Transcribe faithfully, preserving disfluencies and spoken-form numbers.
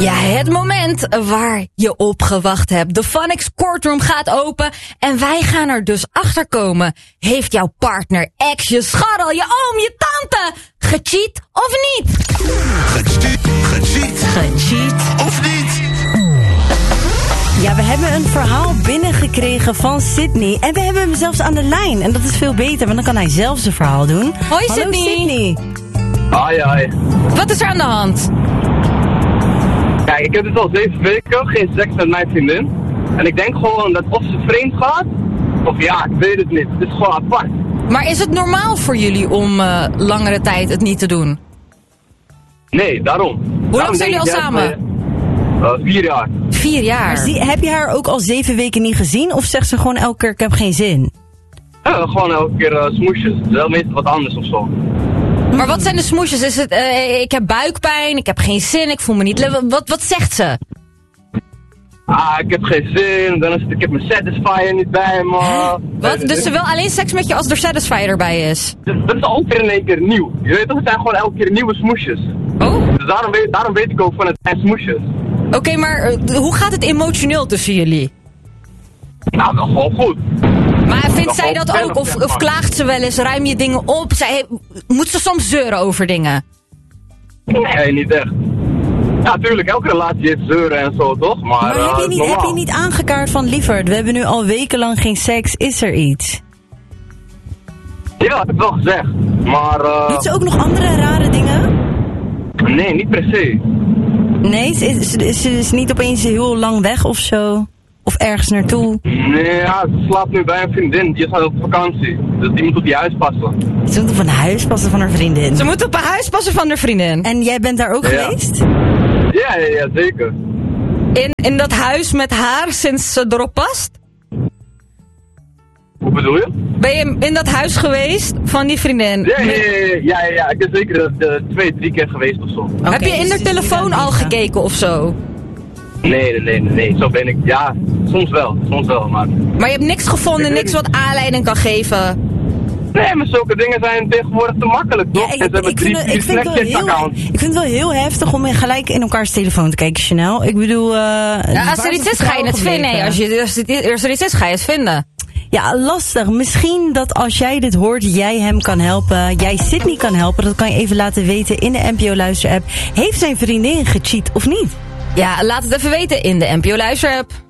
Ja, het moment waar je op gewacht hebt. De Phonics Courtroom gaat open en wij gaan er dus achter komen. Heeft jouw partner, ex, je scharrel, je oom, je tante gecheat of niet? Gecheat, gecheat, Gecheat of niet? Ja, we hebben een verhaal binnengekregen van Sydney. En we hebben hem zelfs aan de lijn. En dat is veel beter, want dan kan hij zelf zijn verhaal doen. Hoi Hallo, Sydney. Sydney. Hoi, hoi. Wat is er aan de hand? Kijk, ik heb dus al zeven weken geen seks met mijn vriendin. En ik denk gewoon dat of ze vreemd gaat, of ja, ik weet het niet. Het is gewoon apart. Maar is het normaal voor jullie om uh, langere tijd het niet te doen? Nee, daarom. Hoe lang zijn jullie al samen? Uh, vier jaar. Vier jaar. Maar zie, heb je haar ook al zeven weken niet gezien? Of zegt ze gewoon elke keer, ik heb geen zin? Ja, gewoon elke keer uh, smoesjes. Het is wel meestal wat anders of zo. Maar wat zijn de smoesjes? Is het, uh, ik heb buikpijn, ik heb geen zin, ik voel me niet... Le- wat, wat zegt ze? Ah, ik heb geen zin, dan is het, ik heb mijn Satisfyer niet bij me. Huh? Wat? Uh, Dus ze wil alleen seks met je als er Satisfyer erbij is? Dus dat is elke keer in één keer nieuw. Je weet toch, het zijn gewoon elke keer nieuwe smoesjes. Oh? Dus daarom weet, daarom weet ik ook van het zijn smoesjes. Oké, okay, maar uh, hoe gaat het emotioneel tussen jullie? Nou, wel gewoon goed. Maar vindt Dat zij gewoon dat ook? zelf, Of, zeg of maar. klaagt ze wel eens? Ruim je dingen op? Zij, moet ze soms zeuren over dingen? Nee, niet echt. Ja, tuurlijk, elke relatie heeft zeuren en zo, toch? Maar, Maar uh, heb, je niet, normaal. heb je niet aangekaart van lieverd? We hebben nu al wekenlang geen seks. Is er iets? Ja, heb ik wel gezegd. Maar, uh, Doet ze ook nog andere rare dingen? nee, niet per se. Nee, ze is, ze, ze is niet opeens heel lang weg of zo? Of ergens naartoe? Nee, ja, ze slaapt nu bij een vriendin. Die gaat op vakantie. Dus die moet op die huis passen. Ze moet op een huis passen van haar vriendin. Ze moet op een huis passen van haar vriendin. En jij bent daar ook Ja. geweest? Ja, ja, ja, zeker. In, in dat huis met haar sinds ze erop past? Hoe bedoel je? Ben je in dat huis geweest van die vriendin? Ja, ja, ja, ja, ja, ja. Ik ben zeker uh, twee, drie keer geweest of zo. Oké, Heb je in dus haar het is niet telefoon aan al liegen. gekeken of zo? Nee, nee, nee, nee, nee. Zo ben ik. Ja, soms wel. Soms wel, maar... Maar je hebt niks gevonden, Ik weet niks wat aanleiding kan geven? Nee, maar zulke dingen zijn tegenwoordig te makkelijk, toch? Ja, ik, En ze hebben ik, drie, vind, drie ik, vind het wel heel, Snapchat-accounts. ik vind het wel heel heftig om gelijk in elkaars telefoon te kijken, Chanel. Ik bedoel... Uh, Ja, als er iets is, ga je het vinden. Nee, als, je, als, het, als er iets is, ga je het vinden. Ja, lastig. Misschien dat als jij dit hoort, jij hem kan helpen. Jij Sydney kan helpen. Dat kan je even laten weten in de N P O Luister app. Heeft zijn vriendin gecheat of niet? Ja, laat het even weten in de N P O Luister app.